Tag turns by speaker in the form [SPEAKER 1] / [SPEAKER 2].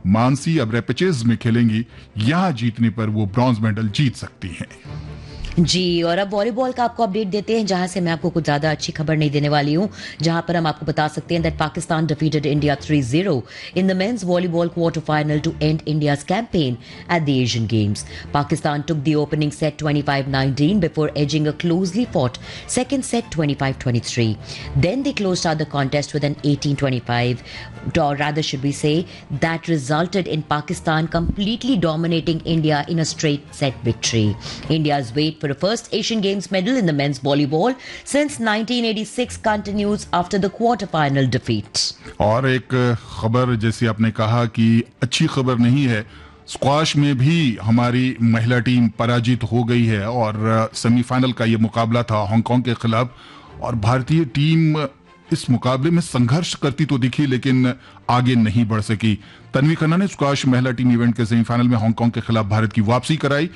[SPEAKER 1] मानसी अब रेपेचेज में खेलेंगी, यहां जीतने पर वो ब्रॉन्ज मेडल जीत सकती हैं।
[SPEAKER 2] जी, और अब वॉलीबॉल का आपको अपडेट देते हैं, जहां से मैं आपको कुछ ज्यादा अच्छी खबर नहीं देने वाली हूं, जहां पर हम आपको बता सकते हैं that Pakistan defeated India 3-0 in the mains volleyball quarter final to and India's campaign at the Asian games. Pakistan took the opening set 25-19 before edging a closely fought second set 25-23. Then they closed out the contest with an 18-25, or rather should we say, that resulted in Pakistan completely dominating India in a straight set victory. India's wait for a first Asian Games medal in the men's volleyball since 1986 continues after the quarter-final defeat.
[SPEAKER 1] और एक खबर, जैसे आपने कहा कि अच्छी खबर नहीं है, स्क्वाश में भी हमारी महिला टीम पराजित हो गई है और सेमीफाइनल का ये मुकाबला था हांगकांग के खिलाफ, और भारतीय टीम इस मुकाबले में संघर्ष करती तो दिखी लेकिन आगे नहीं बढ़ सकी। तन्वी खन्ना ने स्क्वाश महिला टीम इवेंट के सेमीफाइनल में हांगकांग के खिलाफ भारत की वापसी कराई।